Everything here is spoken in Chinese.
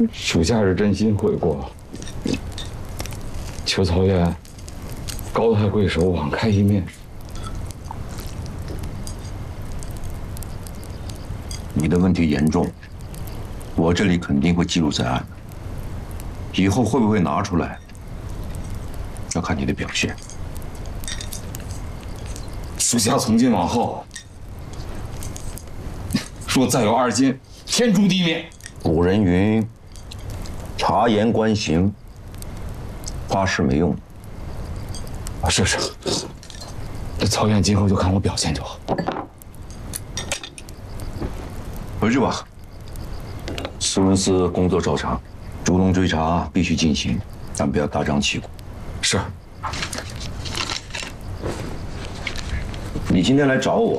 属下是真心悔过，求曹院高抬贵手，网开一面。 你的问题严重，我这里肯定会记录在案的。以后会不会拿出来，要看你的表现。 属下从今往后，若再有二心，天诛地灭。 古人云：“察言观行。”发誓没用。 是。这曹院今后就看我表现就好。 回去吧。斯文司工作照常，主动追查必须进行，但不要大张旗鼓。 是。 你今天来找我，